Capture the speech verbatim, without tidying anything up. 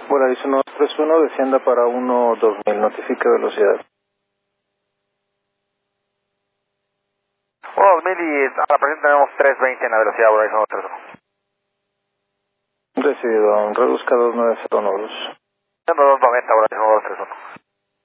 Volaris uno dos tres uno, descienda para uno dos mil, notifique velocidad. uno dos mil y a la presente tenemos tres veinte en la velocidad Volaris uno dos tres uno. Recibido, reduzca dos nueve cero nodos. dos noventa Volaris uno dos tres uno.